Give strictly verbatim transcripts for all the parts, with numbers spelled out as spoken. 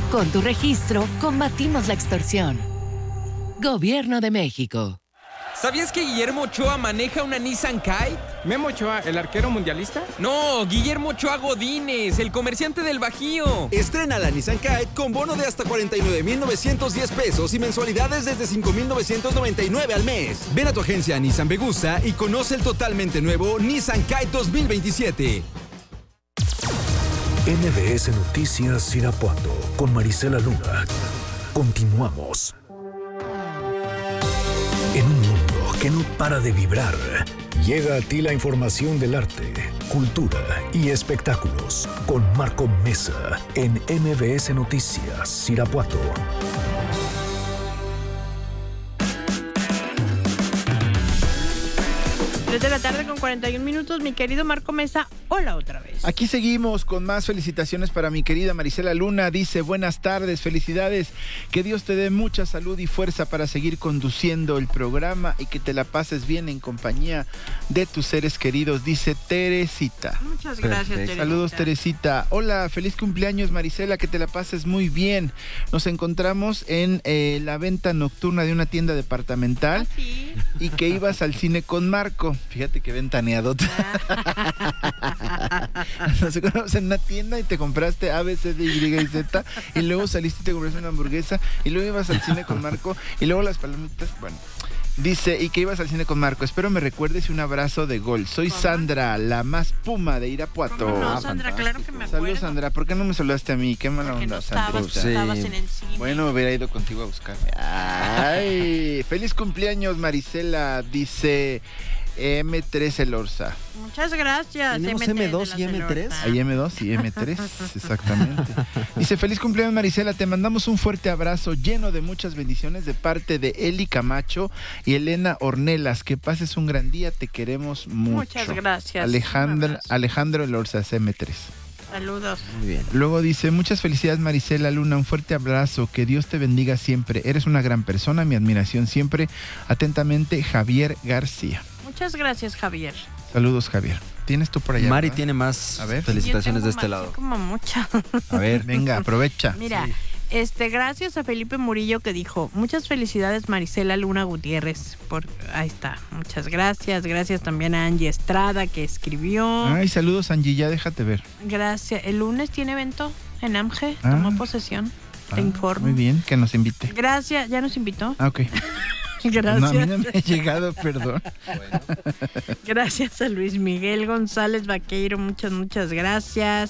Con tu registro, combatimos la extorsión. Gobierno de México. ¿Sabías que Guillermo Ochoa maneja una Nissan Kite? ¿Memo Ochoa, el arquero mundialista? No, Guillermo Ochoa Godínez, el comerciante del Bajío. Estrena la Nissan Kite con bono de hasta cuarenta y nueve mil novecientos diez pesos y mensualidades desde cinco mil novecientos noventa y nueve al mes. Ven a tu agencia Nissan Vegusta y conoce el totalmente nuevo Nissan Kite dos mil veintisiete. N B S Noticias Irapuato con Marisela Luna. Continuamos. En un mundo que no para de vibrar, llega a ti la información del arte, cultura y espectáculos con Marco Mesa en N B S Noticias Irapuato. tres de la tarde con cuarenta y un minutos, mi querido Marco Mesa, hola otra vez. Aquí seguimos con más felicitaciones para mi querida Marisela Luna. Dice, buenas tardes, felicidades, que Dios te dé mucha salud y fuerza para seguir conduciendo el programa y que te la pases bien en compañía de tus seres queridos, dice Teresita. Muchas gracias, Teresita. Saludos, Teresita. Hola, feliz cumpleaños, Marisela, que te la pases muy bien. Nos encontramos en eh, la venta nocturna de una tienda departamental. ¿Ah, sí? Y que ibas al cine con Marco. Fíjate que ventaneadota. Nos encontramos en una tienda y te compraste A, B, C, D, Y y Z, y luego saliste y te compraste una hamburguesa, y luego ibas al cine con Marco, y luego las palomitas, bueno. Dice, y que ibas al cine con Marco. Espero me recuerdes y un abrazo de gol. Soy ¿Cómo? Sandra, la más puma de Irapuato. ¿Cómo no, Ah, Sandra? Claro que me acuerdo. Saludos, Sandra. ¿Por qué no me saludaste a mí? Qué mala Porque onda, no Sandra. estabas, Sí. estabas en el cine. Bueno, hubiera ido contigo a buscarme. Ay, feliz cumpleaños, Marisela, dice eme tres El Orza. Muchas gracias. Tenemos M T eme dos de y la eme tres. Celorza. Hay eme dos y eme tres, exactamente. Dice, feliz cumpleaños, Marisela, te mandamos un fuerte abrazo lleno de muchas bendiciones de parte de Eli Camacho y Elena Ornelas. Que pases un gran día, te queremos mucho. Muchas gracias. Alejandro, Un abrazo. Alejandro El Orza, eme tres. Saludos. Muy bien. Luego dice, muchas felicidades, Marisela Luna, un fuerte abrazo, que Dios te bendiga siempre. Eres una gran persona, mi admiración siempre. Atentamente, Javier García. Muchas gracias, Javier. Saludos, Javier. ¿Tienes tú por allá? Mari ¿verdad? tiene más A ver. felicitaciones Yo de tengo este más, lado. como muchas. A ver, venga, aprovecha. Mira, Sí. este, gracias a Felipe Murillo que dijo, muchas felicidades Marisela Luna Gutiérrez. Por, ahí está, muchas gracias. Gracias también a Angie Estrada que escribió. Ay, saludos, Angie, ya déjate ver. Gracias. El lunes tiene evento en AMGE, Ah. tomó posesión. Te Ah, informo. Muy bien, que nos invite. Gracias, ya nos invitó. Ah, ok. Gracias. No, a mí no me ha llegado, perdón. Gracias a Luis Miguel González Vaqueiro, muchas, muchas gracias.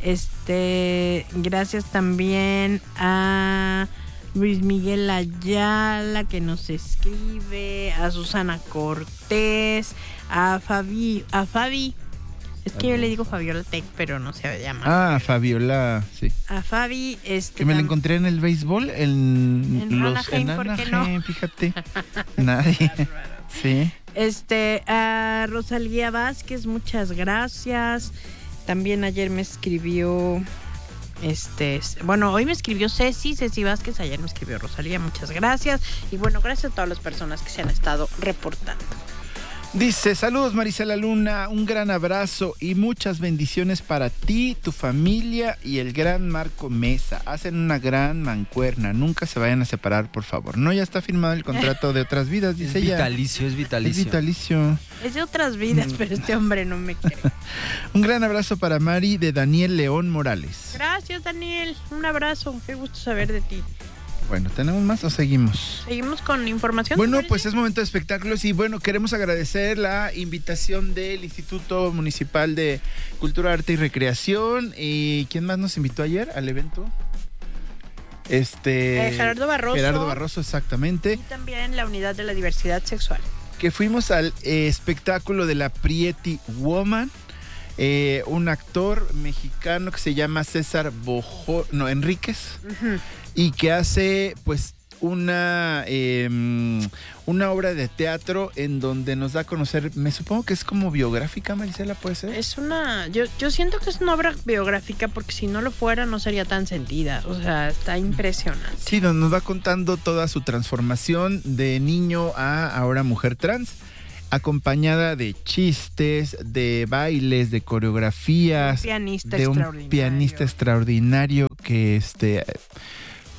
Este, gracias también a Luis Miguel Ayala que nos escribe, a Susana Cortés, a Fabi, a Fabi. Es que yo le digo Fabiola Tech, pero no se llama. Ah, Fabiola, sí. A Fabi, este. Que me la tam- encontré en el béisbol, en, En los Anaheim, en ¿por qué Anaheim, no? fíjate. Nadie. Sí. Este, a Rosalía Vázquez, muchas gracias. También ayer me escribió, este, bueno, hoy me escribió Ceci, Ceci Vázquez, ayer me escribió Rosalía, muchas gracias. Y bueno, gracias a todas las personas que se han estado reportando. Dice, saludos Marisela Luna, un gran abrazo y muchas bendiciones para ti, tu familia y el gran Marco Mesa. Hacen una gran mancuerna, nunca se vayan a separar, por favor. No, ya está firmado el contrato de otras vidas, Es dice ella. vitalicio, es Es vitalicio. vitalicio. Es de otras vidas, pero este hombre no me cree. Un gran abrazo para Mari de Daniel León Morales. Gracias, Daniel. Un abrazo. Qué gusto saber de ti. Bueno, ¿tenemos más o seguimos? Seguimos con información. Bueno, ¿te parece? pues es momento de espectáculos y bueno, queremos agradecer la invitación del Instituto Municipal de Cultura, Arte y Recreación. ¿Y quién más nos invitó ayer al evento? Este... Eh, Gerardo Barroso. Gerardo Barroso, exactamente. Y también la unidad de la diversidad sexual. Que fuimos al eh, espectáculo de la Pretty Woman. Eh, un actor mexicano que se llama César Bojo... No, Enríquez. Ujú. Y que hace pues una eh, una obra de teatro en donde nos da a conocer, me supongo que es como biográfica, Marisela, ¿puede ser? Es una, yo, yo siento que es una obra biográfica porque si no lo fuera no sería tan sentida, o sea, está impresionante. Sí, nos nos va contando toda su transformación de niño a ahora mujer trans, acompañada de chistes, de bailes, de coreografías, Un pianista de un extraordinario. pianista extraordinario que este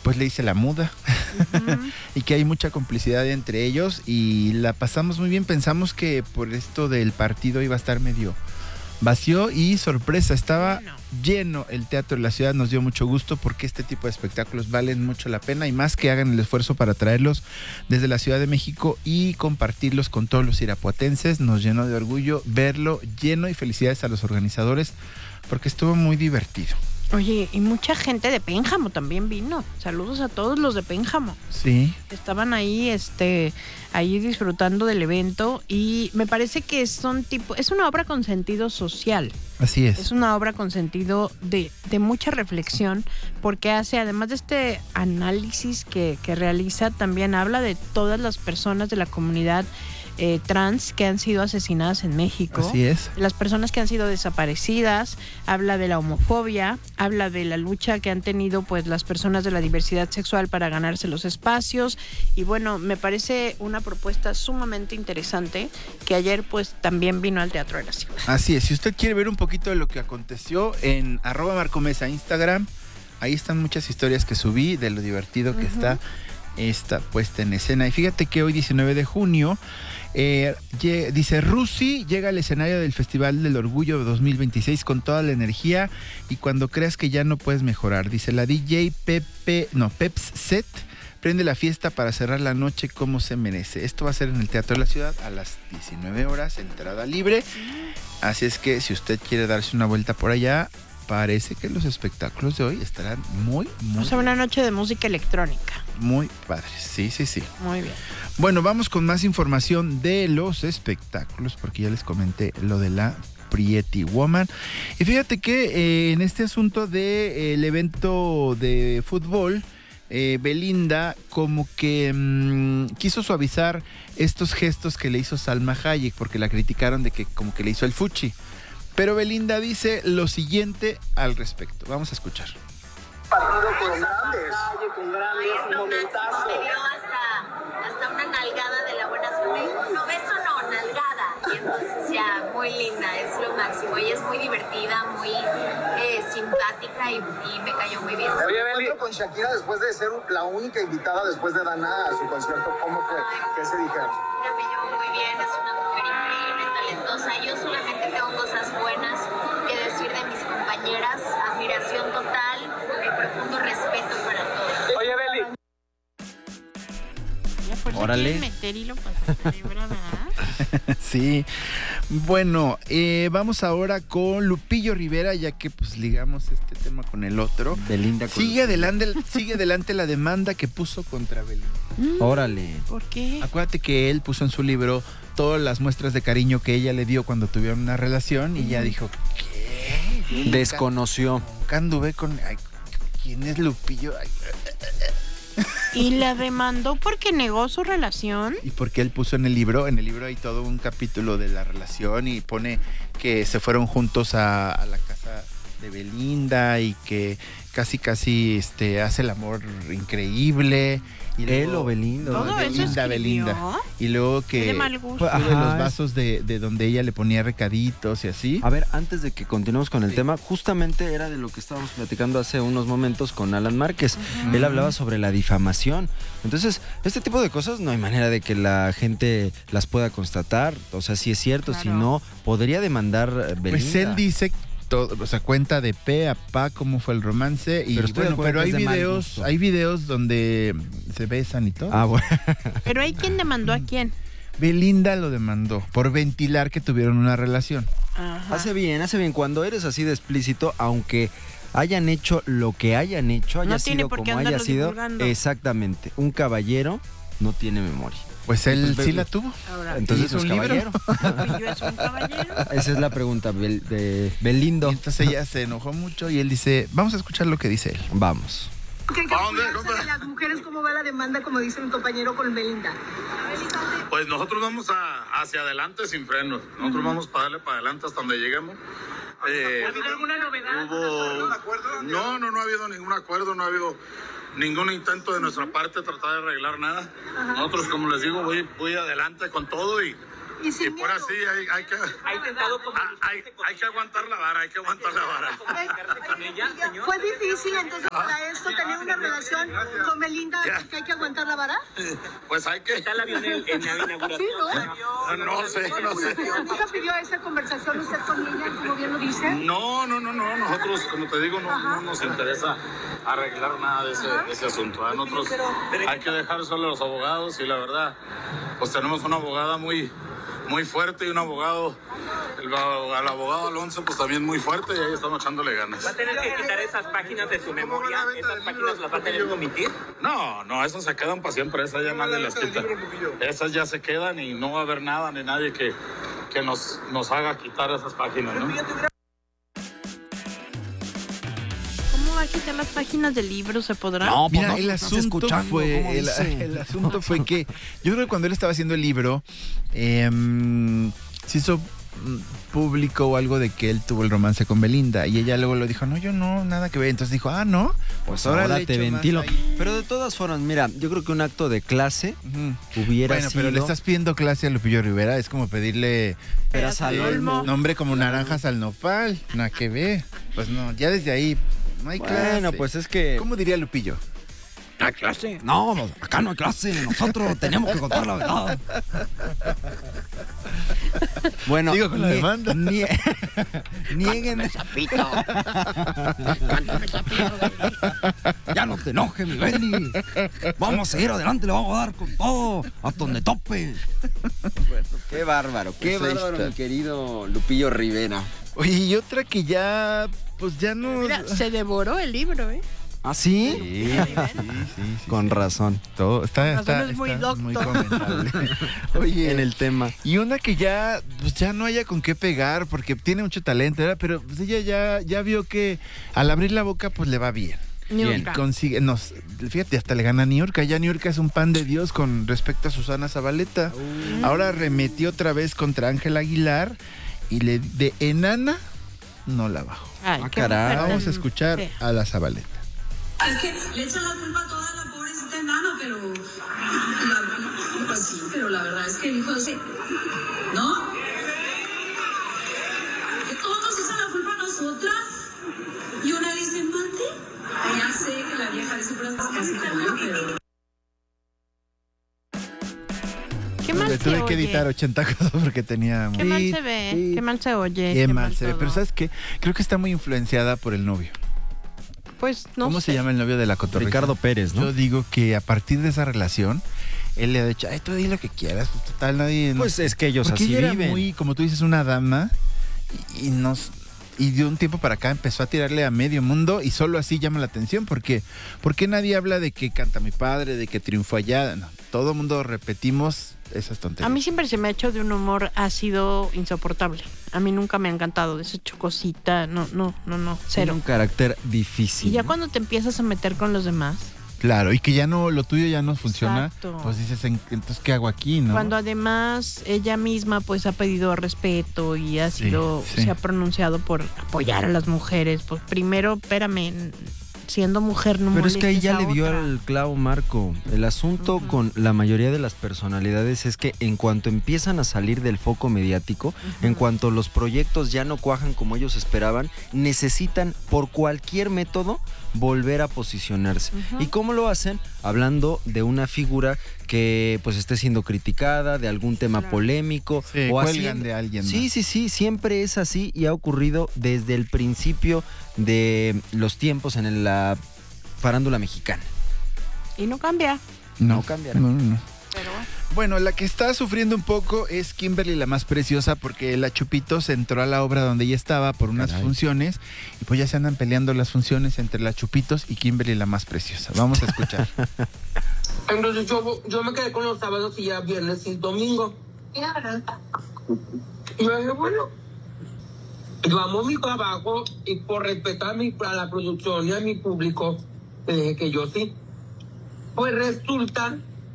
después le hice La Muda, uh-huh. y que hay mucha complicidad entre ellos y la pasamos muy bien. Pensamos que por esto del partido iba a estar medio vacío y sorpresa, estaba bueno. lleno el Teatro de la Ciudad. Nos dio mucho gusto porque este tipo de espectáculos valen mucho la pena y más que hagan el esfuerzo para traerlos desde la Ciudad de México y compartirlos con todos los irapuatenses. Nos llenó de orgullo verlo lleno y felicidades a los organizadores porque estuvo muy divertido. Oye, y mucha gente de Pénjamo también vino. Saludos a todos los de Pénjamo. Sí. Estaban ahí, este, ahí disfrutando del evento y me parece que son tipo, es una obra con sentido social. Así es. Es una obra con sentido de, de mucha reflexión porque hace, además de este análisis que, que realiza, también habla de todas las personas de la comunidad Eh, trans que han sido asesinadas en México. Así es. Las personas que han sido desaparecidas, habla de la homofobia, habla de la lucha que han tenido pues las personas de la diversidad sexual para ganarse los espacios y bueno, me parece una propuesta sumamente interesante que ayer pues también vino al Teatro de la Ciudad. Así es, si usted quiere ver un poquito de lo que aconteció en arroba marcomesa Instagram, ahí están muchas historias que subí de lo divertido que uh-huh. está esta puesta en escena. Y fíjate que hoy diecinueve de junio Eh, dice Rusi llega al escenario del Festival del Orgullo dos mil veintiséis con toda la energía y cuando creas que ya no puedes mejorar. Dice la D J Pepe, no, Peps Set prende la fiesta para cerrar la noche como se merece. Esto va a ser en el Teatro de la Ciudad a las diecinueve horas, entrada libre. Así es que si usted quiere darse una vuelta por allá, parece que los espectáculos de hoy estarán muy, muy... O sea, una noche de música electrónica. Muy padres, sí, sí, sí. Muy bien. Bueno, vamos con más información de los espectáculos, porque ya les comenté lo de la Pretty Woman. Y fíjate que eh, en este asunto del eh, evento de fútbol, eh, Belinda como que mmm, quiso suavizar estos gestos que le hizo Salma Hayek, porque la criticaron de que como que le hizo el fuchi. Pero Belinda dice lo siguiente al respecto. Vamos a escuchar. Partido con grandes. Con grandes, un momentazo. Me dio hasta, hasta una nalgada de la buena suerte. No, beso no, nalgada. Y entonces ya, muy linda, es lo máximo. Ella es muy divertida, muy eh, simpática y, y me cayó muy bien. Oye, Beli, con Shakira después de ser la única invitada después de Dana a su concierto, ¿cómo fue? ¿Qué se dijeron? Mira, me llevó muy bien, es una mujer increíble, talentosa. Yo solamente tengo cosas buenas que decir de mis compañeras. Admiración total, y profundo respeto para todos. Oye, Beli. Órale. Meter hilo para celebrar, ¿verdad? Sí. Bueno, eh, vamos ahora con Lupillo Rivera, ya que pues ligamos este tema con el otro. Belinda. Con sigue adelante, sigue adelante la demanda que puso contra Belinda. Mm, Órale. ¿Por qué? Acuérdate que él puso en su libro todas las muestras de cariño que ella le dio cuando tuvieron una relación y ella dijo, ¿qué? Desconoció. Nunca anduve con... Ay, ¿quién es Lupillo? Ay, ¿Y la demandó porque negó su relación? Y porque él puso en el libro, en el libro hay todo un capítulo de la relación y pone que se fueron juntos a, a la casa de Belinda y que casi casi este hace el amor increíble. Y luego, ¿Él o Belinda? ¿Todo Belinda, eso Belinda. Y luego que de mal gusto. uno de los vasos de, de donde ella le ponía recaditos y así. A ver, antes de que continuemos con el sí. tema, justamente era de lo que estábamos platicando hace unos momentos con Alan Márquez. Uh-huh. Él hablaba sobre la difamación. Entonces, este tipo de cosas no hay manera de que la gente las pueda constatar. O sea, si es cierto, claro. Si no, podría demandar Belinda. Pues él dice todo, o sea, cuenta de pe a pa cómo fue el romance y pero bueno, pero hay videos, hay videos donde se besan y todo. Ah, bueno. Pero hay quien demandó a quién. Belinda lo demandó por ventilar que tuvieron una relación. Ajá. Hace bien, hace bien. Cuando eres así de explícito, aunque hayan hecho lo que hayan hecho, haya no tiene sido por qué como haya andarlo sido, divulgando. Exactamente. Un caballero no tiene memoria. Pues él pues, sí la tuvo. Ahora, entonces hizo es un caballero. ¿Lupillo es un caballero? Esa es la pregunta Bel, de Belindo. Y entonces ella se enojó mucho y él dice, vamos a escuchar lo que dice él. Vamos. ¿Qué de las mujeres cómo va la demanda, como dice mi compañero con Belinda? Pues nosotros vamos a, hacia adelante sin frenos. Nosotros vamos para darle para adelante hasta donde lleguemos. Eh, ¿Ha habido alguna novedad? Hubo... ¿Un acuerdo? No, no, no ha habido ningún acuerdo, no ha habido ningún intento de nuestra parte de tratar de arreglar nada. Ajá. Nosotros, como les digo, voy, voy adelante con todo y Y, y por así hay, hay que hay, hay, hay que aguantar la vara, hay que aguantar la vara. ¿Fue difícil entonces para esto tener una relación con Belinda que hay que aguantar la vara? Pues hay que... ¿Está el avión en, en la inauguración? Sí, ¿no? No sé, no sé. ¿Nunca pidió esa conversación usted con ella, como bien lo dice? No, no, no, no. Nosotros, como te digo, no, no nos interesa arreglar nada de ese, de ese asunto. A nosotros hay que dejar solo a los abogados y la verdad, pues tenemos una abogada muy... muy fuerte y un abogado, el, el abogado Alonso, pues también muy fuerte y ahí estamos echándole ganas. ¿Va a tener que quitar esas páginas de su memoria? ¿Esas páginas las va a tener que omitir? No, no, esas se quedan para siempre, esas ya nadie las quita. Esas ya se quedan y no va a haber nada ni nadie que, que nos, nos haga quitar esas páginas, ¿no? ¿Va a quitar las páginas del libro? ¿Se podrá? No, pues mira, no, el asunto fue el, el asunto fue que yo creo que cuando él estaba haciendo el libro eh, se hizo público o algo de que él tuvo el romance con Belinda y ella luego lo dijo, no, yo no, nada que ver. Entonces dijo, ah, no, pues ahora, ahora te ventilo. Pero de todas formas, mira, yo creo que un acto de clase uh-huh. hubiera bueno, sido... pero le estás pidiendo clase a Lupillo Rivera, es como pedirle peras al olmo. Nombre como naranjas al nopal, nada que ver. Pues no, ya desde ahí no hay clase. Bueno, pues es que... ¿Cómo diría Lupillo? ¿Hay clase? No, acá no hay clase. Nosotros tenemos que contar la verdad. Bueno, digo con la demanda. Nie Nieguen. Sapito. Ya no te enojes, mi Beli. Vamos a seguir adelante, le vamos a dar con todo, hasta donde tope. Bueno, qué bárbaro, qué pues bárbaro, mi querido Lupillo Rivera. Oye, y otra que ya, pues ya no... Mira, se devoró el libro, ¿eh? ¿Ah, sí? Sí, sí, sí, sí. Con razón. Todo está, Con está, razón es muy está muy docto. comentable. Oye, en el tema. Y una que ya, pues ya no haya con qué pegar, porque tiene mucho talento, ¿verdad? Pero pues ella ya, ya vio que al abrir la boca, pues le va bien. Bien. Consigue, nos, fíjate, hasta le gana a Niurka. Ya Niurka es un pan de Dios con respecto a Susana Zabaleta. Uh. Ahora remetió otra vez contra Ángela Aguilar y le de enana no la bajó. Ay, ah, caray. Vamos a escuchar sí. a la Zabaleta. Es que le echan la culpa a toda la pobrecita enana, pero... La, pues sí, pero la verdad es que el hijo de ese... ¿No? Que todos nos echan la culpa a nosotras. Y una dice, mate. Ya sé que la vieja dice puras casi como yo, pero... Qué mal Le se tuve oye. que editar ochenta cosas porque tenía... Qué mal se ve, sí. Qué mal se oye. Qué, qué mal se ve, pero ¿sabes qué? Creo que está muy influenciada por el novio. Pues no ¿Cómo sé. se llama el novio de la cotorrisa? Ricardo Pérez, ¿no? Yo digo que a partir de esa relación, él le ha dicho, ay, tú di lo que quieras, pues total, nadie... Pues no... es que ellos Porque así ella viven. Era muy, como tú dices, una dama y, y nos... Y de un tiempo para acá empezó a tirarle a medio mundo y solo así llama la atención porque ¿por qué nadie habla de que canta mi padre, de que triunfó allá? No, todo el mundo repetimos esas tonterías. A mí siempre se me ha hecho de un humor ácido insoportable. A mí nunca me ha encantado de esa chocosita, no, no, no, no, cero. Tiene un carácter difícil. Y ya cuando te empiezas a meter con los demás. Claro, y que ya no, lo tuyo ya no funciona, exacto. Pues dices, entonces, ¿qué hago aquí, no? Cuando además ella misma pues ha pedido respeto y ha sido, sí, sí. se ha pronunciado por apoyar a las mujeres, pues primero, espérame, siendo mujer no Pero es que ahí ya a le dio otra. al clavo, Marco. El asunto uh-huh. con la mayoría de las personalidades es que en cuanto empiezan a salir del foco mediático, uh-huh. en cuanto los proyectos ya no cuajan como ellos esperaban, necesitan por cualquier método volver a posicionarse. Uh-huh. ¿Y cómo lo hacen? Hablando de una figura que pues esté siendo criticada, de algún tema claro. polémico. Sí, o cuelgan así. de alguien más. Sí, sí, sí, siempre es así y ha ocurrido desde el principio de los tiempos en la farándula mexicana. Y no cambia. No, no cambiará. No, no. Pero bueno. Bueno, la que está sufriendo un poco es Kimberly la más preciosa porque la Chupitos entró a la obra donde ella estaba por unas Caray. funciones y pues ya se andan peleando las funciones entre la Chupitos y Kimberly la más preciosa. Vamos a escuchar. Entonces yo, yo me quedé con los sábados y ya viernes y domingo. Y yo dije, bueno, yo amo mi trabajo y por respetar a, mi, a la producción y a mi público, le dije que yo sí. Pues resulta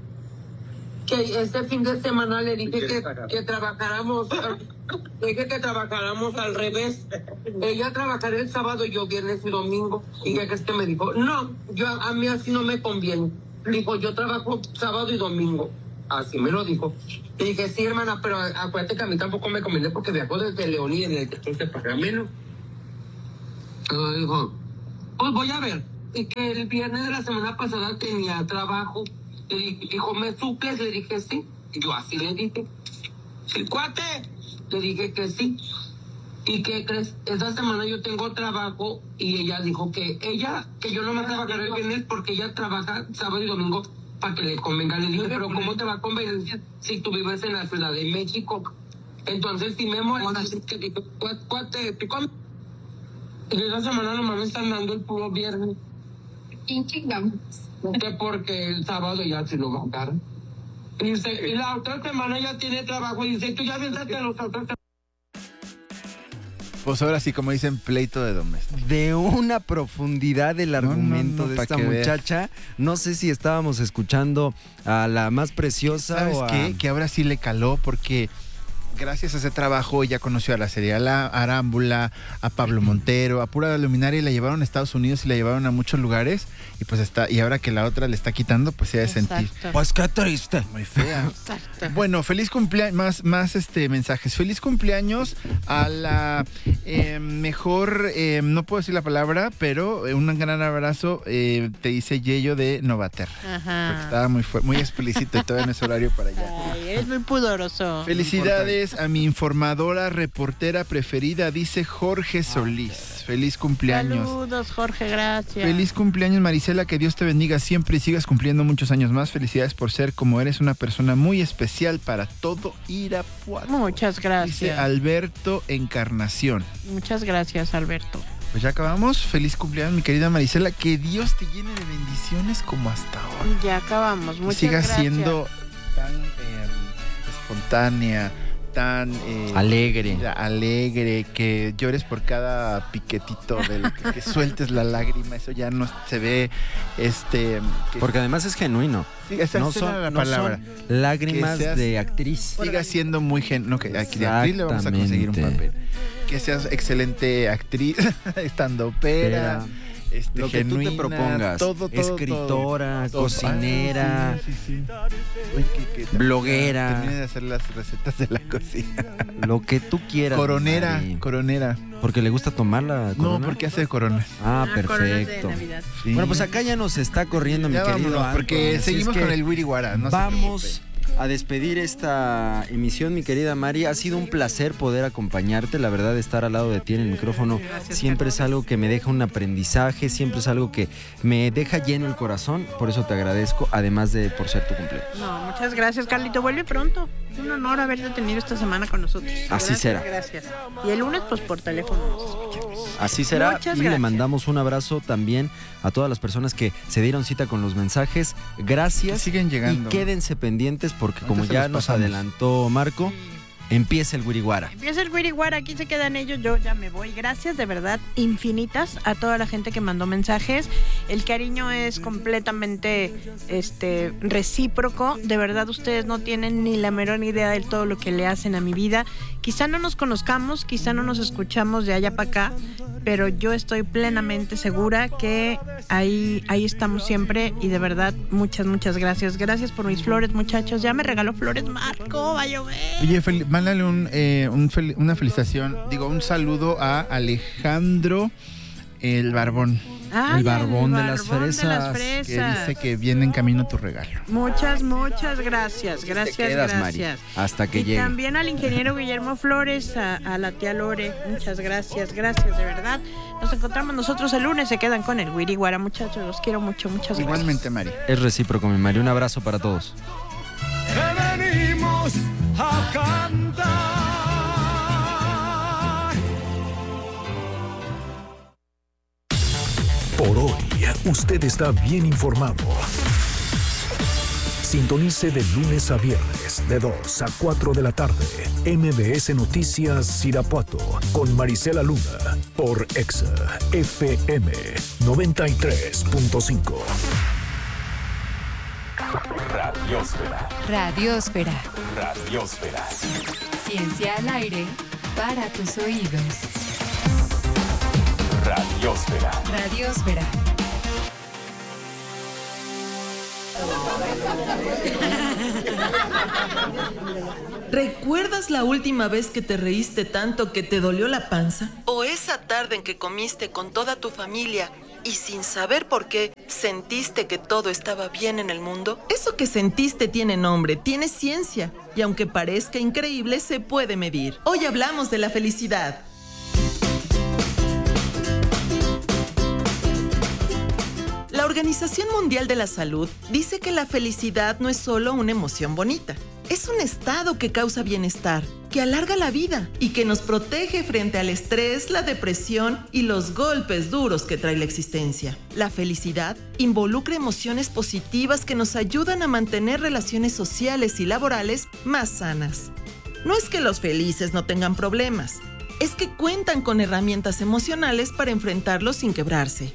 que este fin de semana le dije que, que trabajáramos, le dije que trabajáramos al revés. Ella trabajará el sábado y yo viernes y domingo. Y ya que este me dijo, no, yo a mí así no me conviene. Dijo, yo trabajo sábado y domingo. Así me lo dijo. Y dije, sí, hermana, pero acuérdate que a mí tampoco me conviene porque viajo desde León y en el que se paga menos. Entonces dijo, pues voy a ver. Y que el viernes de la semana pasada tenía trabajo. Y dijo, ¿me suples? Le dije, sí. Y yo así le dije, sí, cuate. Le dije que sí. ¿Y qué crees? Esa semana yo tengo trabajo y ella dijo que ella, que yo no me trabajar el viernes porque ella trabaja sábado y domingo para que le convenga. Le dije, pero ¿cómo te va a convenir si tú vives en la Ciudad de México? Entonces, si me molesta, que dije, cuate, picón. Y esa semana nomás me están dando el puro viernes. ¿Quién chingamos? Que porque el sábado ya se lo va a dar. Y, dice, y la otra semana ya tiene trabajo y dice, tú ya vienes a los otros. Pues ahora sí, como dicen, pleito de doméstico. De una profundidad del argumento no, no, no, de pa' esta que muchacha. Veas. No sé si estábamos escuchando a la más preciosa. ¿Sabes o a... qué? Que ahora sí le caló porque gracias a ese trabajo ella conoció a la Serial Arámbula, a Pablo Montero, a Pura Luminaria y la llevaron a Estados Unidos y la llevaron a muchos lugares y pues está, y ahora que la otra le está quitando, pues se ha de sentir. Pues qué triste. Muy fea. Exacto. Bueno, feliz cumpleaños, más, más este mensajes. Feliz cumpleaños a la eh, mejor, eh, no puedo decir la palabra, pero eh, un gran abrazo, eh, te dice Yeyo de Novater. Ajá. Porque estaba muy, muy explícito y todavía no es horario para allá. Ay, eres muy pudoroso. Felicidades a mi informadora reportera preferida, dice Jorge Solís. Feliz cumpleaños. Saludos, Jorge, gracias. Feliz cumpleaños, Marisela, que Dios te bendiga siempre y sigas cumpliendo muchos años más. Felicidades por ser como eres, una persona muy especial para todo Irapuato. Muchas gracias. Dice Alberto Encarnación. Muchas gracias, Alberto. Pues ya acabamos. Feliz cumpleaños, mi querida Marisela. Que Dios te llene de bendiciones como hasta ahora. Ya acabamos. Muchas sigas gracias. siendo tan eh, espontánea, tan eh, alegre, alegre, que llores por cada piquetito del que, que sueltes la lágrima, eso ya no se ve, este, que, porque además es genuino. Sí, esa no es son, la no palabra. Son lágrimas seas, de actriz. Siga siendo muy genuino, no, que aquí de actriz le vamos a conseguir un papel. Que seas excelente actriz, estandopera. Este, lo que genuina, tú te propongas, todo, todo, escritora, todo, cocinera, sí, sí, sí. Oye, que, que bloguera, termine de hacer las recetas de la cocina, lo que tú quieras, coronera, Mari. coronera, porque le gusta tomar la corona. No, porque hace coronas. Ah, ah perfecto. Sí. Bueno, pues acá ya nos está corriendo, ya mi vámonos, querido Anton, porque seguimos con el Wiriwara. No vamos a despedir esta emisión, mi querida Mari. Ha sido un placer poder acompañarte. La verdad, estar al lado de ti en el micrófono gracias, siempre Carlos. Es algo que me deja un aprendizaje, siempre es algo que me deja lleno el corazón. Por eso te agradezco, además de por ser tu cumpleaños. No, muchas gracias, Carlito. Vuelve pronto. Es un honor haberte tenido esta semana con nosotros. Así gracias, será. Gracias. Y el lunes, pues por teléfono nos escuchamos. Así será. Muchas y gracias. Le mandamos un abrazo también a todas las personas que se dieron cita con los mensajes. Gracias. Que siguen llegando. Y quédense pendientes porque Antes como ya nos pasamos. adelantó Marco, empieza el Wiriwara. Empieza el Wiriwara, aquí se quedan ellos, yo ya me voy. Gracias de verdad infinitas a toda la gente que mandó mensajes. El cariño es completamente este, recíproco. De verdad ustedes no tienen ni la menor idea de todo lo que le hacen a mi vida. Quizá no nos conozcamos, quizá no nos escuchamos de allá para acá, pero yo estoy plenamente segura que ahí, ahí estamos siempre y de verdad muchas, muchas gracias. Gracias por mis flores, muchachos. Ya me regaló flores Marco, va a llover. Oye, fel- mándale un, eh, un fel- una felicitación, digo, un saludo a Alejandro el Barbón. Ay, el barbón, el de, las barbón fresas, de las fresas. Que dice que viene en camino tu regalo. Muchas, muchas gracias. Gracias, te quedas, gracias. Mari, hasta que y llegue. también al ingeniero Guillermo Flores, a, a la tía Lore. Muchas gracias, gracias de verdad. Nos encontramos nosotros el lunes. Se quedan con el Wiriwara, muchachos. Los quiero mucho, muchas gracias. Igualmente, Mari. Es recíproco, mi Mari. Un abrazo para todos. Que venimos a cantar. Por hoy, usted está bien informado. Sintonice de lunes a viernes, de dos a cuatro de la tarde, M B S Noticias Irapuato, con Marisela Luna, por Exa F M noventa y tres punto cinco. Radiósfera. Radiósfera. Radiósfera. Ciencia al aire para tus oídos. Radiósfera. Radiósfera. ¿Recuerdas la última vez que te reíste tanto que te dolió la panza? ¿O esa tarde en que comiste con toda tu familia y sin saber por qué sentiste que todo estaba bien en el mundo? Eso que sentiste tiene nombre, tiene ciencia, y aunque parezca increíble, se puede medir. Hoy hablamos de la felicidad. La Organización Mundial de la Salud dice que la felicidad no es solo una emoción bonita. Es un estado que causa bienestar, que alarga la vida y que nos protege frente al estrés, la depresión y los golpes duros que trae la existencia. La felicidad involucra emociones positivas que nos ayudan a mantener relaciones sociales y laborales más sanas. No es que los felices no tengan problemas, es que cuentan con herramientas emocionales para enfrentarlos sin quebrarse.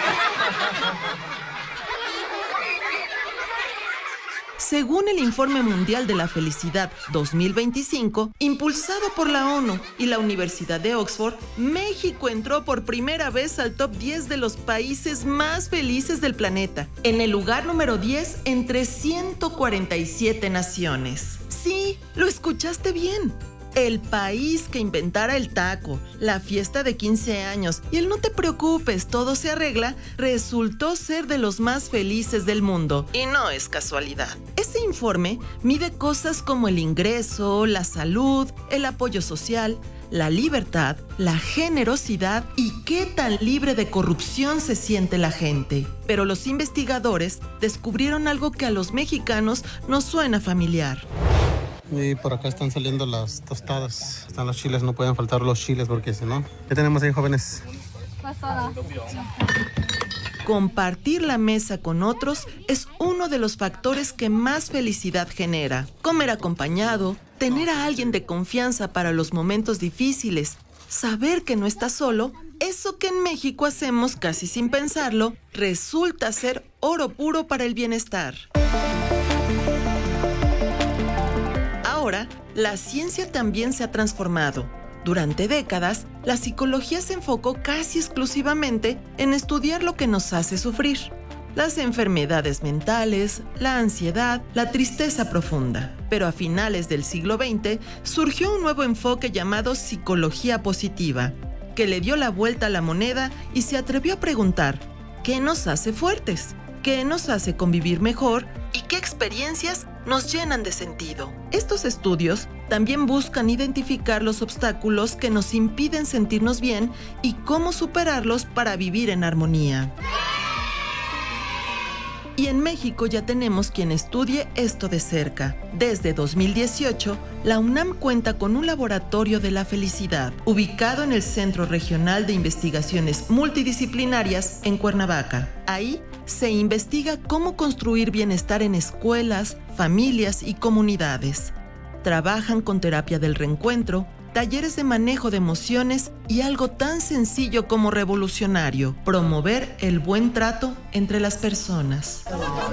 Según el Informe Mundial de la Felicidad dos mil veinticinco, impulsado por la ONU y la Universidad de Oxford, México entró por primera vez al top diez de los países más felices del planeta, en el lugar número diez entre ciento cuarenta y siete naciones. Sí, lo escuchaste bien. El país que inventara el taco, la fiesta de quince años y el no te preocupes, todo se arregla, resultó ser de los más felices del mundo. Y no es casualidad. Este informe mide cosas como el ingreso, la salud, el apoyo social, la libertad, la generosidad y qué tan libre de corrupción se siente la gente. Pero los investigadores descubrieron algo que a los mexicanos nos suena familiar. Y por acá están saliendo las tostadas. Están los chiles, no pueden faltar los chiles porque si no... ¿Qué tenemos ahí, jóvenes? Pasadas. Compartir la mesa con otros es uno de los factores que más felicidad genera. Comer acompañado, tener a alguien de confianza para los momentos difíciles, saber que no estás solo, eso que en México hacemos casi sin pensarlo, resulta ser oro puro para el bienestar. Ahora, la ciencia también se ha transformado. Durante décadas, la psicología se enfocó casi exclusivamente en estudiar lo que nos hace sufrir. Las enfermedades mentales, la ansiedad, la tristeza profunda. Pero a finales del siglo veinte surgió un nuevo enfoque llamado psicología positiva, que le dio la vuelta a la moneda y se atrevió a preguntar: ¿qué nos hace fuertes? ¿Qué nos hace convivir mejor? ¿Y qué experiencias nos llenan de sentido? Estos estudios también buscan identificar los obstáculos que nos impiden sentirnos bien y cómo superarlos para vivir en armonía. Y en México ya tenemos quien estudie esto de cerca. Desde dos mil dieciocho, la UNAM cuenta con un laboratorio de la felicidad, ubicado en el Centro Regional de Investigaciones Multidisciplinarias en Cuernavaca. Ahí se investiga cómo construir bienestar en escuelas, familias y comunidades. Trabajan con terapia del reencuentro, talleres de manejo de emociones y algo tan sencillo como revolucionario: promover el buen trato entre las personas.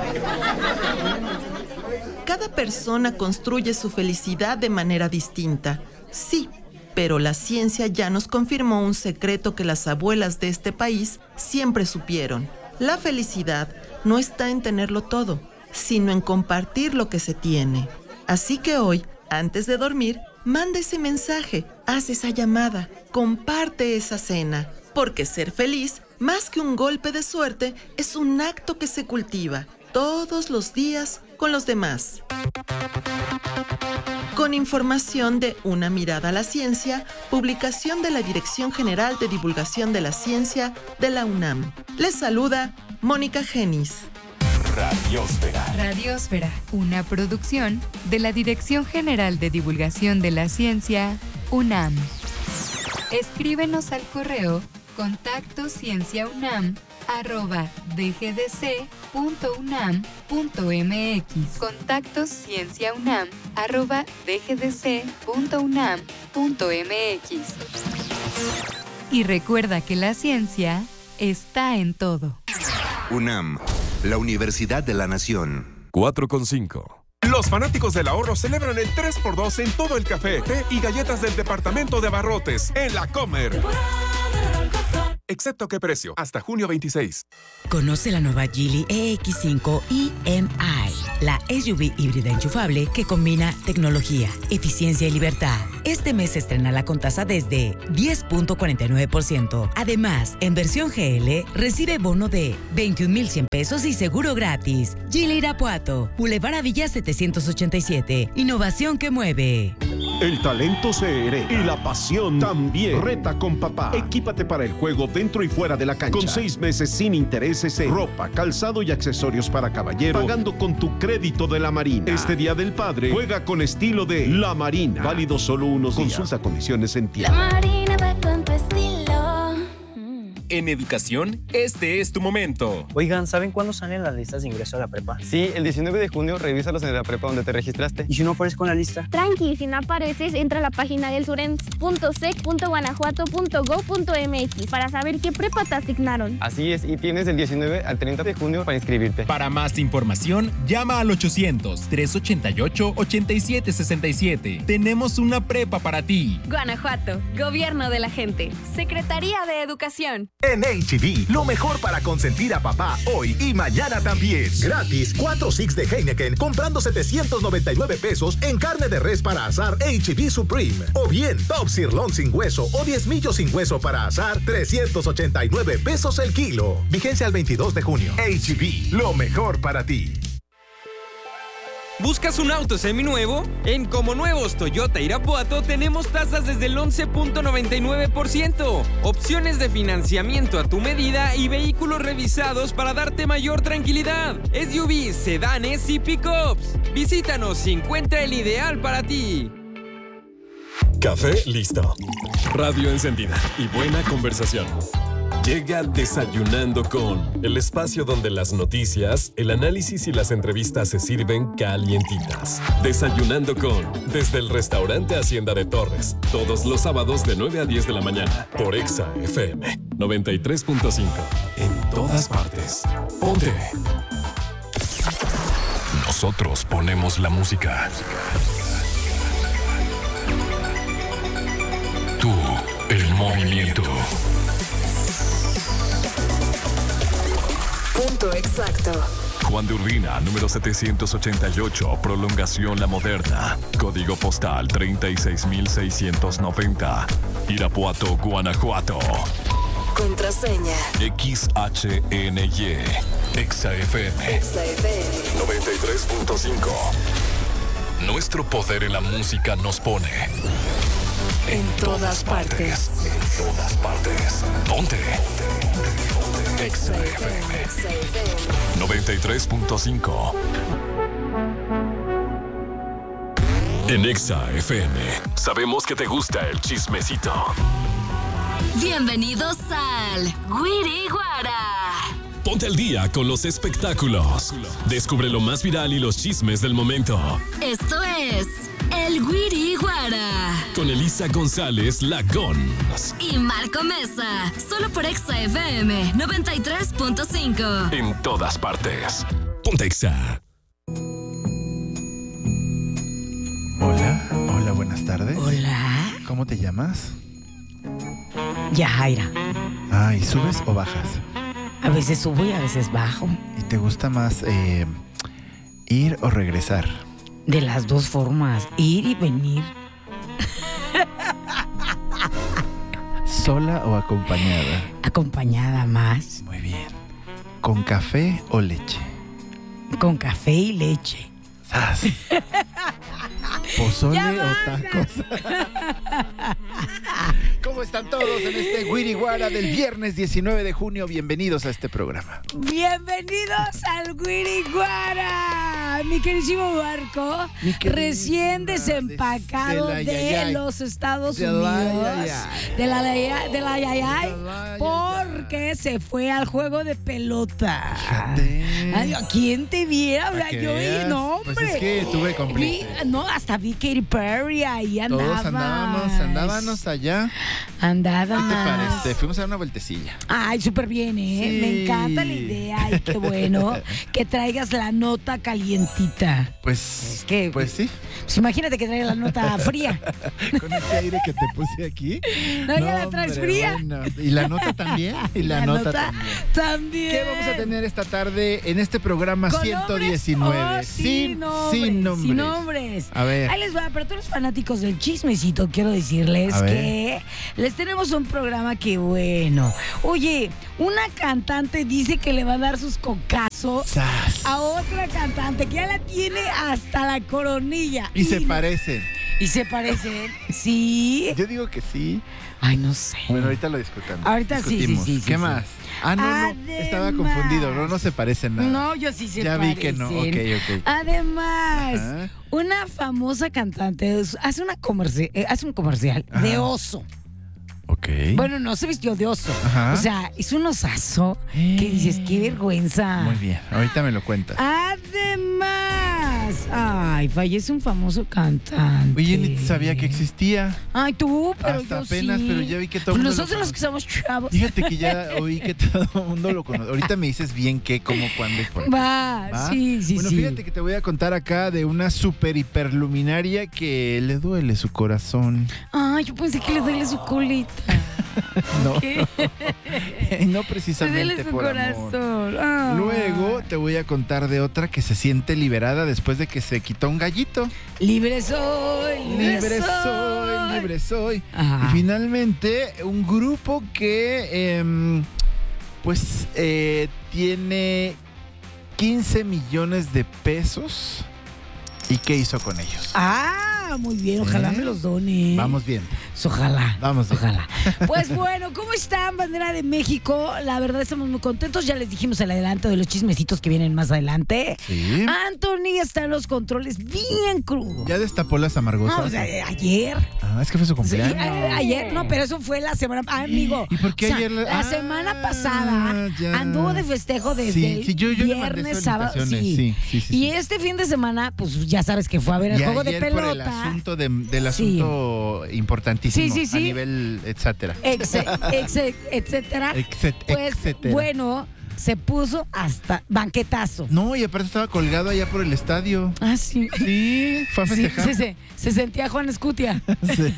Cada persona construye su felicidad de manera distinta, sí, pero la ciencia ya nos confirmó un secreto que las abuelas de este país siempre supieron. La felicidad no está en tenerlo todo, sino en compartir lo que se tiene. Así que hoy, antes de dormir, manda ese mensaje, haz esa llamada, comparte esa cena. Porque ser feliz, más que un golpe de suerte, es un acto que se cultiva todos los días con los demás. Con información de Una Mirada a la Ciencia, publicación de la Dirección General de Divulgación de la Ciencia de la UNAM. Les saluda Mónica Genis. Radiósfera. Radiósfera, una producción de la Dirección General de Divulgación de la Ciencia, UNAM. Escríbenos al correo contacto cienciaunam arroba dgdc.unam.mx. Contacto cienciaunam arroba dgdc.unam.mx. Y recuerda que la ciencia está en todo. UNAM, la Universidad de la Nación. cuatro con cinco. Los fanáticos del ahorro celebran el tres por dos en todo el café, té y galletas del departamento de abarrotes en La Comer. excepto qué precio, hasta junio veintiséis. Conoce la nueva Geely E X cinco E M I, la S U V híbrida enchufable que combina tecnología, eficiencia y libertad. Este mes se estrena con tasa desde diez punto cuarenta y nueve por ciento. Además, en versión G L, recibe bono de veintiún mil cien pesos y seguro gratis. Geely Irapuato, Boulevard Avilla setecientos ochenta y siete. Innovación que mueve. El talento se hereda y la pasión también. Reta con papá. Equípate para el juego dentro y fuera de la cancha. Con seis meses sin intereses en ropa, calzado y accesorios para caballero, pagando con tu crédito de La Marina. Este Día del Padre, juega con estilo de La Marina. Válido solo unos días. Consulta condiciones en tienda. La Marina va con tu estilo. En educación, este es tu momento. Oigan, ¿saben cuándo salen las listas de ingreso a la prepa? Sí, el diecinueve de junio, revísalos en la prepa donde te registraste. ¿Y si no aparezco en la lista? Tranqui, si no apareces, entra a la página del surens punto sec punto guanajuato punto go punto mx para saber qué prepa te asignaron. Así es, y tienes del diecinueve al treinta de junio para inscribirte. Para más información, llama al ochocientos, trescientos ochenta y ocho, ochenta y siete sesenta y siete. Tenemos una prepa para ti. Guanajuato, Gobierno de la Gente, Secretaría de Educación. En H E B, lo mejor para consentir a papá hoy y mañana también. Gratis, cuatro six de Heineken comprando setecientos noventa y nueve pesos en carne de res para asar H E B Supreme. O bien, Top Sirloin sin hueso o diezmillo sin hueso para asar, trescientos ochenta y nueve pesos el kilo. Vigencia al veintidós de junio. H E B, lo mejor para ti. ¿Buscas un auto seminuevo? En Como Nuevos Toyota Irapuato tenemos tasas desde el once punto noventa y nueve por ciento, opciones de financiamiento a tu medida y vehículos revisados para darte mayor tranquilidad. S U Vs, sedanes y pickups. Visítanos y encuentra el ideal para ti. Café listo. Radio encendida y buena conversación. Llega Desayunando con, el espacio donde las noticias, el análisis y las entrevistas se sirven calientitas. Desayunando con, desde el restaurante Hacienda de Torres, todos los sábados de nueve a diez de la mañana, por Exa F M noventa y tres punto cinco. En todas partes. Ponte. Nosotros ponemos la música. Tú, el movimiento. Punto exacto. Juan de Urbina, número setecientos ochenta y ocho, prolongación La Moderna. Código postal treinta y seis mil seiscientos noventa. Irapuato, Guanajuato. Contraseña. X H N Y. Exa F M. Exa F M. noventa y tres punto cinco. Nuestro poder en la música nos pone en todas partes. En todas partes. Ponte. Exa F M noventa y tres punto cinco. En Exa F M sabemos que te gusta el chismecito. Bienvenidos al Guiriguara. Ponte al día con los espectáculos. Descubre lo más viral y los chismes del momento. Esto es el Guiriguara. Con Elisa González Lagons. Y Marco Mesa. Solo por Exa F M noventa y tres punto cinco. En todas partes. Ponte Exa. Hola, hola, buenas tardes. Hola. ¿Cómo te llamas? Yajaira. Ah, ¿y subes o bajas? A veces subo y a veces bajo. ¿Y te gusta más eh, ir o regresar? De las dos formas, ir y venir. ¿Sola o acompañada? Acompañada más. Muy bien. ¿Con café o leche? Con café y leche. ¿Sas? ¿Pozole o tacos? ¿Cómo están todos en este Guiriguara del viernes diecinueve de junio? Bienvenidos a este programa. Bienvenidos al Guiriguara, mi queridísimo Marco, mi recién desempacado de, de, de los Estados de Unidos, la yayay. de la de la yayay, porque que se fue al juego de pelota. Fíjate. Ay, ¿quién te viera? Yo vi, no, hombre. Pues es que tuve cómplice. No, hasta vi Katy Perry, ahí andaba. Todos andábamos, andábamos allá. Andábamos. ¿Qué te parece? Fuimos a dar una vueltecilla. Ay, súper bien, ¿eh? Sí. Me encanta la idea. Ay, qué bueno que traigas la nota calientita. Pues, es que, pues sí. Pues imagínate que traigas la nota fría. Con ese aire que te puse aquí. No, no ya la traes hombre, fría. Bueno. Y la nota también. Y la, la nota, nota también. también. ¿Qué vamos a tener esta tarde en este programa ¿Con ciento diecinueve? Oh, sin, sin, nombres, sin nombres. Sin nombres. A ver. Ahí les va, pero todos los fanáticos del chismecito, quiero decirles que les tenemos un programa que bueno. Oye, una cantante dice que le va a dar sus cocazos ¡Sas! A otra cantante que ya la tiene hasta la coronilla. Y, y se parecen. Y se parecen, sí. Yo digo que sí. Ay, no sé. Bueno, ahorita lo discutamos. Ahorita discutimos. sí, sí, sí. ¿Qué sí, más? Sí. Ah, no, Además, no, estaba confundido. No, no se parecen nada. No, yo sí se ya parecen. Ya vi que no. Ok, ok. Además, Ajá. una famosa cantante hace, una comerci hace un comercial Ajá. de oso. Ok. Bueno, no se vistió de oso. Ajá. O sea, es un osazo que dices, qué vergüenza. Muy bien, ahorita me lo cuentas. Además, ay, fallece un famoso cantante. Oye, ni sabía que existía. Ay, tú, pero Hasta yo apenas, sí. pero ya vi que todo pues mundo nosotros lo los que somos chavos. Fíjate que ya oí que todo el mundo lo conoce. Ahorita me dices bien qué, cómo, cuándo y por qué. Va, ¿Va? sí, sí, bueno, sí. Bueno, fíjate que te voy a contar acá de una super hiperluminaria que le duele su corazón. Ay, yo pensé que le duele su colita. No, no precisamente su por corazón. amor. Ah. Luego te voy a contar de otra que se siente liberada después de que se quitó un gallito. Libre soy, libre, libre soy, soy, libre soy. Ajá. Y finalmente un grupo que eh, pues eh, tiene quince millones de pesos. ¿Y qué hizo con ellos? Ah, muy bien, ojalá ¿Eh? me los done. Vamos bien. Ojalá. Vamos bien. Ojalá. Pues bueno, ¿cómo están, bandera de México? La verdad estamos muy contentos. Ya les dijimos el adelanto de los chismecitos que vienen más adelante. Sí. Anthony está en los controles bien crudo. Ya destapó las amargosas. No, o sea, ayer. Ah, es que fue su cumpleaños. Sí, a, ayer, no, pero eso fue la semana. Ah, amigo. ¿Y por qué o sea, ayer? La, la ah, semana pasada ya. anduvo de festejo desde sí, sí, yo, yo el viernes, sábado. Sí. Sí, sí, sí, y sí. este fin de semana, pues ya sabes que fue a ver el y juego de pelota. Por el asunto de, del asunto sí. importantísimo sí, sí, sí. a nivel etcétera. Ex, ex, etcétera. Exet, pues etcétera. bueno, se puso hasta banquetazo. No, y aparte estaba colgado allá por el estadio. Ah, sí. Sí, fue a festejar. Sí, sí, sí. Se sentía Juan Escutia. Sí.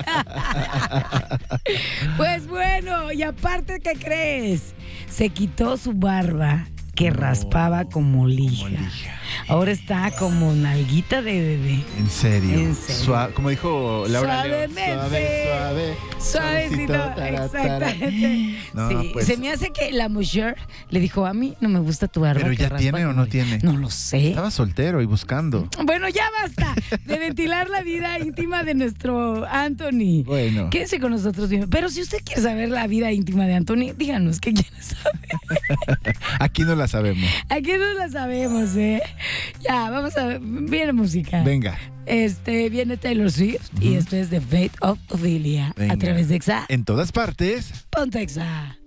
Pues bueno, y aparte, ¿qué crees? Se quitó su barba que no, raspaba como lija. como lija. Ahora está como nalguita de bebé. ¿En serio? En serio. Suave, como dijo Laura León. Suave, suave. Suavecito, tara, exactamente. No, sí, pues, se me hace que la mujer le dijo, a mí no me gusta tu barba. ¿Pero ya tiene o no tiene? No lo sé. Estaba soltero y buscando. Bueno, ya basta de ventilar la vida íntima de nuestro Anthony. Bueno. Quédese con nosotros bien. Pero si usted quiere saber la vida íntima de Anthony, díganos que quiere saber. Aquí no la sabemos. Aquí no la sabemos, ¿eh? Ya, vamos a ver. Viene música. Venga. Este, viene Taylor Swift uh-huh. y esto es The Fate of Ophelia. Venga. A través de Exa. En todas partes. Ponte Exa.